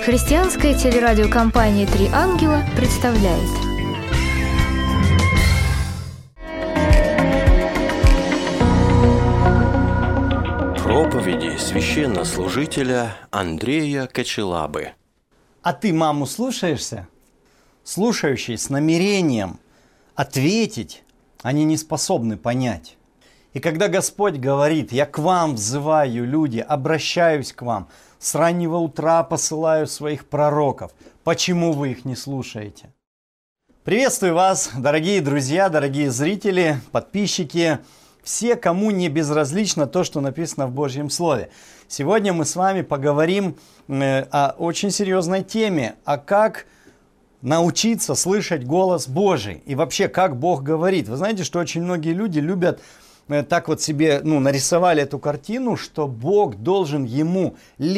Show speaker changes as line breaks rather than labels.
Христианская телерадиокомпания «Три ангела» представляет.
Проповеди священнослужителя Андрея Кочелабы.
А ты маму слушаешься? Слушающие с намерением ответить, они не способны понять. И когда Господь говорит: «Я к вам взываю, люди, обращаюсь к вам, с раннего утра посылаю своих пророков», почему вы их не слушаете? Приветствую вас, дорогие друзья, дорогие зрители, подписчики, все, кому не безразлично то, что написано в Божьем Слове. Сегодня мы с вами поговорим о очень серьезной теме, а как научиться слышать голос Божий и вообще, как Бог говорит. Вы знаете, что очень многие люди любят так вот себе, нарисовали эту картину, что Бог должен ему